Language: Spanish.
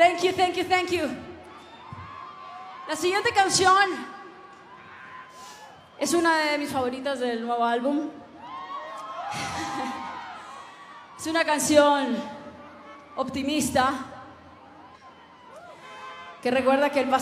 Thank you, thank you, thank you. La siguiente canción es una de mis favoritas del nuevo álbum. Es una canción optimista que recuerda que el